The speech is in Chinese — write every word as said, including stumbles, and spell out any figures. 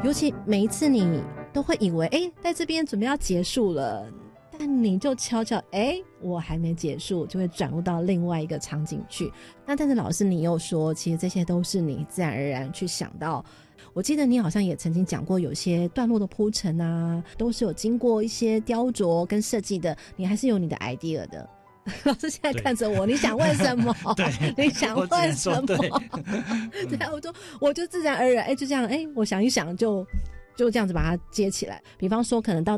尤其每一次你都会以为诶在这边准备要结束了，但你就悄悄诶我还没结束，就会转入到另外一个场景去。那但是老师你又说其实这些都是你自然而然去想到，我记得你好像也曾经讲过有些段落的铺陈啊都是有经过一些雕琢跟设计的，你还是有你的 idea 的。老师现在看着我，你想问什么？ 对， 你想问什么？ 对， 对，我就我就自然而然，哎，就这样，哎，我想一想就，就这样子把它接起来。比方说，可能到